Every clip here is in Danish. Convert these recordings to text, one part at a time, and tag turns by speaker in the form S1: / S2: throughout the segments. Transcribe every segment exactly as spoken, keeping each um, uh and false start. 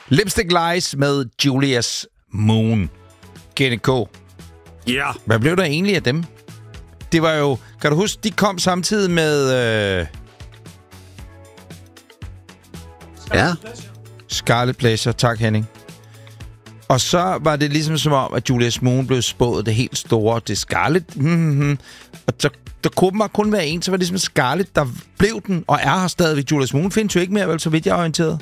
S1: Lipstick Lies med Julius Moon. Kenneth K.
S2: Ja. Yeah.
S1: Hvad blev der egentlig af dem? Det var jo... Kan du huske, de kom samtidig med... Øh,
S2: ja.
S1: Scarlet Pleasure. Tak, Henning. Og så var det ligesom som om, at Julius Moon blev spået det helt store. Det Scarlet. Mm-hmm. Og så der kunne bare kun være en, så var det ligesom Scarlet, der blev den, og er her stadigvæk. Julius Moon findes jo ikke mere, vel, så vidt jeg er orienteret.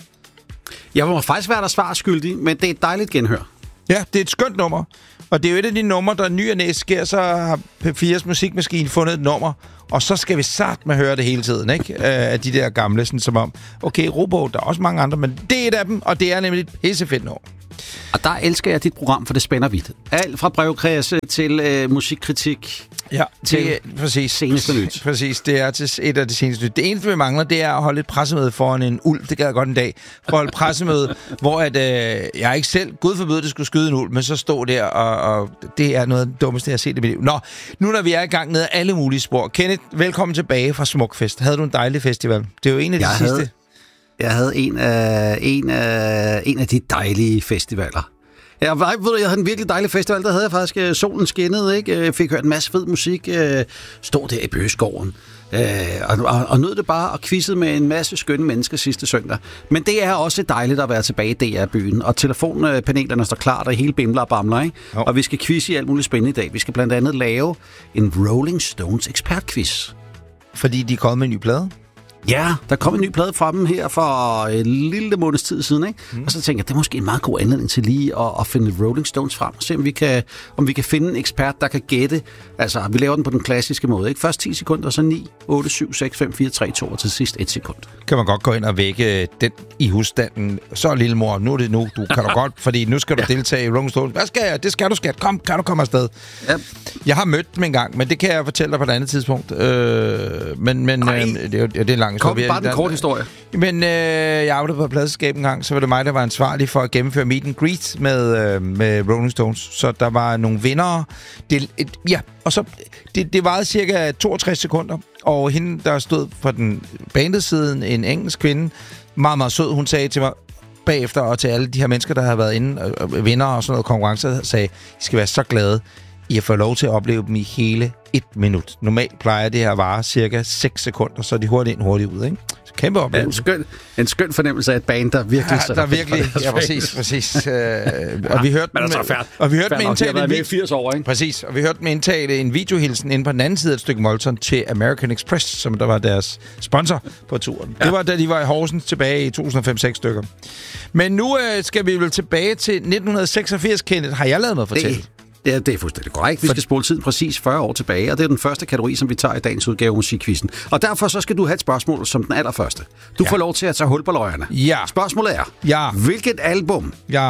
S2: Jeg må faktisk være der svarskyldig, men det er et dejligt genhør.
S1: Ja, det er et skønt nummer. Og det er jo et af de numre, der ny og næst sker, så har P fires musikmaskine fundet et nummer, og så skal vi sat med høre det hele tiden, ikke? Af de der gamle, sådan som om, okay, Robot, der er også mange andre, men det er et af dem, og det er nemlig et pissefedt nummer.
S2: Og der elsker jeg dit program, for det spænder vidt. Alt fra brevkredse til øh, musikkritik.
S1: Ja,
S2: til
S1: det er præcis.
S2: Seneste nyt.
S1: Præcis, det er til et af de seneste nyt. Det eneste, vi mangler, det er at holde et pressemøde foran en ulv. Det gad jeg godt en dag. For at holde et pressemøde, hvor at, øh, jeg ikke selv, gud forbyde, det skulle skyde en ulv, men så stod der, og, og det er noget af det dummeste, jeg har set i mit liv. Nå, nu når vi er i gang ned alle mulige spor. Kenneth, velkommen tilbage fra Smukfest. Havde du en dejlig festival? Det er jo en af de
S2: jeg
S1: sidste...
S2: Havde, jeg havde en af, en, af, en af de dejlige festivaler. Jeg, ved du, jeg havde en virkelig dejlig festival. Der havde jeg faktisk uh, solen skinnede, ikke? Jeg fik hørt en masse fed musik. Uh, stod der i Bøgeskoven. Uh, og, og, og nød det bare og quizzede med en masse skønne mennesker sidste søndag. Men det er også dejligt at være tilbage i D R-byen. Og telefonpanelerne står klar, der hele bimler og bamler, ikke? Oh. Og vi skal quizze i alt muligt spændende i dag. Vi skal blandt andet lave en Rolling Stones ekspertquiz.
S1: Fordi de er kommet med en ny plade?
S2: Ja, der kom en ny plade fra dem her for en lille måneds tid siden, ikke? Mm. Og så tænker jeg, det er måske en meget god anledning til lige at, at finde Rolling Stones frem og se, om vi, kan, om vi kan finde en ekspert, der kan gætte. Altså, vi laver den på den klassiske måde, ikke? Først ti sekunder, så ni, otte, syv, seks, fem, fire, tre, to, og til sidst et sekund.
S1: Kan man godt gå ind og vække den i husstanden. Så lille mor, nu er det nu, du kan du godt, fordi nu skal du ja. deltage i Rolling Stones. Hvad skal jeg? Det skal du, skat. Kom, kan du komme afsted? Ja. Jeg har mødt dem engang, men det kan jeg fortælle dig på et andet tidspunkt. Øh, men men øh, det, er jo, det er en lang
S2: Kom, bare den kort historie.
S1: Men øh, jeg arbejdede på pladselskab en gang, så var det mig, der var ansvarlig for at gennemføre meet and greet med, øh, med Rolling Stones. Så der var nogle vindere. Det, et, ja, og så det, det varede cirka toogtres sekunder, og hende, der stod for den bandets siden, en engelsk kvinde, meget, meget sød, hun sagde til mig bagefter, og til alle de her mennesker, der har været inde, og vinder og sådan noget konkurrence, sagde, I skal være så glade, I har fået lov til at opleve dem i hele et minut. Normalt plejer det her at vare cirka seks sekunder, så er de hurtigt ind, hurtigt ud, ikke? Så kæmpe oplevelse.
S2: Ja, en, skøn, en skøn fornemmelse af et band, der virkelig...
S1: Ja, der virkelig... Ja, præcis, præcis. Øh, og vi hørte
S2: men
S1: dem,
S2: altså færd,
S1: og vi hørte dem indtale en,
S2: vi firs år, ikke?
S1: Præcis, og vi hørte dem indtale en videohilsen inde på den anden side af et stykke Molton til American Express, som der var deres sponsor på turen. Ja. Det var da de var i Horsens tilbage i to tusind og fem seks stykker. Men nu øh, skal vi vel tilbage til nitten seksogfirs, Kenneth. Har jeg lavet noget at fortælle?
S2: Det. Ja, det er fuldstændig korrekt. Vi skal spole tiden præcis fyrre år tilbage, og det er den første kategori, som vi tager i dagens udgave af Musikquizzen. Og derfor så skal du have et spørgsmål som den allerførste. Du ja. får lov til at tage hul på løjerne.
S1: Ja.
S2: Spørgsmålet er,
S1: ja.
S2: hvilket album
S1: ja.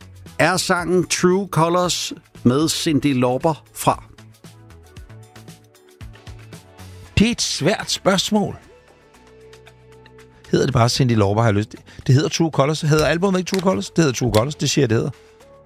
S2: er sangen True Colors med Cyndi Lauper fra?
S1: Det er et svært spørgsmål. Hedder det bare Cyndi Lauper, har jeg lyst til? Det hedder True Colors. Hedder albumet ikke True Colors? Det hedder True Colors, det siger jeg, det hedder.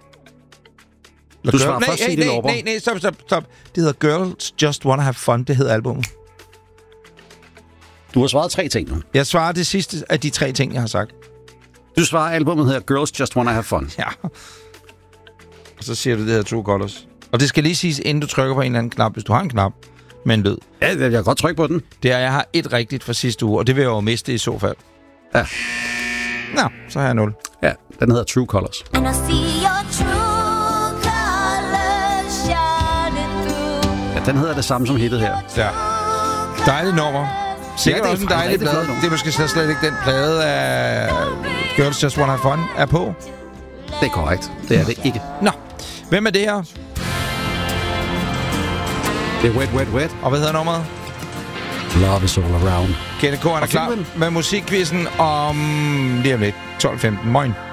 S2: Du svarer først Cyndi Lauper.
S1: Nej, nej, stop, stop, stop. Det hedder Girls Just Wanna Have Fun. Det hedder albumet.
S2: Du har svaret tre ting nu.
S1: Jeg svarer det sidste af de tre ting, jeg har sagt.
S2: Du svarer, albumet hedder Girls Just Wanna Have Fun.
S1: Ja. Og så siger du, det hedder True Colors. Og det skal lige siges, inden du trykker på en eller anden knap, hvis du har en knap med en lyd.
S2: Ja, jeg kan godt trykke på den.
S1: Det er, jeg har et rigtigt fra sidste uge, og det vil jeg jo miste i så fald.
S2: Ja.
S1: Nå, så har jeg nul.
S2: Ja, den hedder True Colors.
S3: And I see your true colors shining through.
S2: Ja, den hedder det samme som hittet her.
S1: Ja. Dejligt nummer. Sikkert
S2: ja,
S1: også en dejlig plade. Det er måske slet, slet ikke den plade af Girls Just Wanna Have Fun er på.
S2: Det er korrekt. Det er det ikke.
S1: Nå, hvem er det her?
S2: Det er Wet, Wet, Wet.
S1: Og hvad hedder nummeret?
S2: Love is all around.
S1: Kenneth K. er klar med musikquizzen om lige om lidt. tolv femten. Moin.